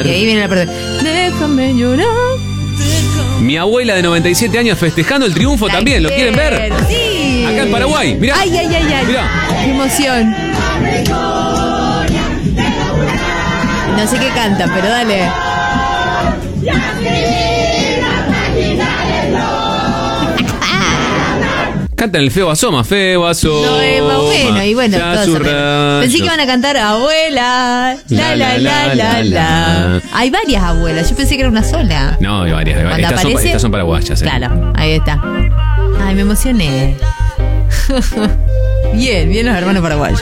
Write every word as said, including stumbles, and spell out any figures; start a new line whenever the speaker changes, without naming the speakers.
Y ahí viene la parte. Déjame llorar.
Mi abuela de noventa y siete años festejando el triunfo
La
también. ¿Lo quieren ver?
Sí.
Acá en Paraguay. Mirá.
Ay, ay, ay, ay.
Mirá.
Qué emoción. No sé qué cantan, pero dale.
Cantan el Feo Asoma, Feo Asoma.
No, es más bueno, y bueno,
ya
todos
sus
sabemos.
rayos.
Pensé que iban a cantar abuela. La, la, la, la, la. Hay varias abuelas, yo pensé que era una sola.
No, hay varias. Hay varias.
Cuando
Estas, son,
aparece-
estas son paraguayas. Eh.
Claro, ahí está. Ay, me emocioné. Bien, bien los hermanos paraguayos.